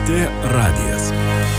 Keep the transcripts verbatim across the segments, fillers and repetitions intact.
T radijas.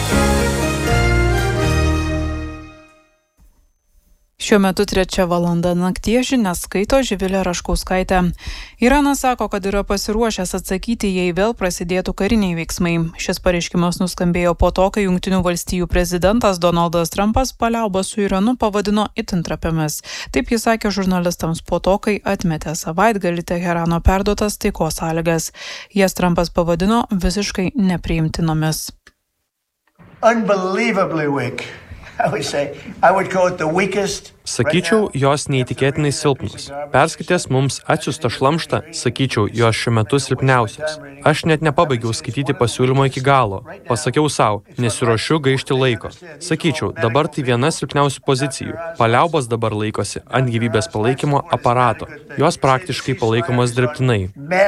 Šiuo metu trečia valanda nakties, žinias skaito Živilė Raškauskaitė. Iranas sako, kad yra pasiruošęs atsakyti, jei vėl prasidėtų kariniai veiksmai. Šis pareiškimas nuskambėjo po to, kai Jungtinių valstijų prezidentas Donaldas Trumpas paliaubas su Iranu pavadino itin trapiomis. Taip jis sakė žurnalistams po to, kai atmetė savaitgalį Teherano perduotas taikos sąlygas. Jas Trumpas pavadino visiškai nepriimtinomis. Unbelievably weak. I would say, I would call it the weakest. Sakyčiau, jos neįtikėtinai silpnos. Perskaitęs mums atsiųstą šlamštą, sakyčiau, jos šiuo metu silpniausios. Aš net nepabaigiau skaityti pasiūlymo iki galo. Pasakiau savo, nesiruošiu gaišti laiko. Sakyčiau, dabar tai viena silpniausių pozicijų. Paliaubos dabar laikosi ant gyvybės palaikymo aparato. Jos praktiškai palaikomos dirbtinai.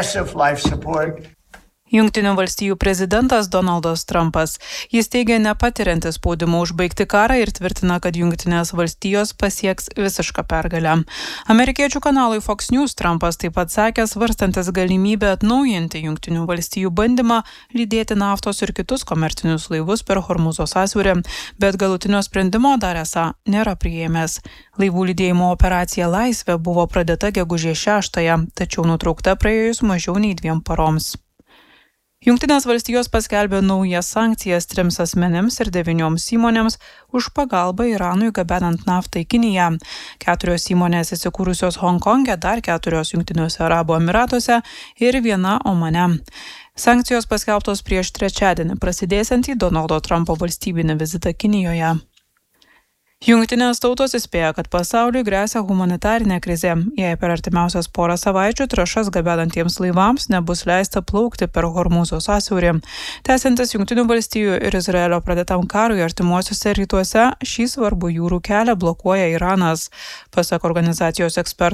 Jungtinių valstijų prezidentas Donaldas Trumpas. Jis teigia nepatiriantis spaudimo užbaigti karą ir tvirtina, kad Jungtinės valstijos pasieks visišką pergalę. Amerikiečių kanalui Fox News Trumpas taip pat sakė, svarstantis galimybę atnaujinti Jungtinių valstijų bandymą lydėti naftos ir kitus komercinius laivus per Hormūzo sąsiaurį, bet galutinio sprendimo dar esą nėra priėmęs. Laivų lydėjimo operacija Laisvė buvo pradėta gegužės šeštąją, tačiau nutraukta praėjus mažiau nei dviem paroms. Jungtinės valstijos paskelbė naujas sankcijas trims asmenims ir devynioms įmonėms už pagalbą Iranui gabenant naftą į Kiniją. Keturios įmonės įsikūrusios Honkonge, dar keturios Jungtiniuose Arabų Emyratuose ir viena Omane. Sankcijos paskelbtos prieš trečiadienį prasidėsiantį Donaldo Trumpo valstybinį vizitą Kinijoje. Jungtinės tautos įspėja, kad pasauliui gresia humanitarinė krizė, jei per artimiausias porą savaičių trąšas gabenantiems laivams nebus leista plaukti per Hormūzo sąsiaurį. Tęsiantis Jungtinių valstijų ir Izraelio pradėtam karui artimuosiuose rytuose, šį svarbų jūrų kelią blokuoja Iranas. Pasak organizacijos ekspertų,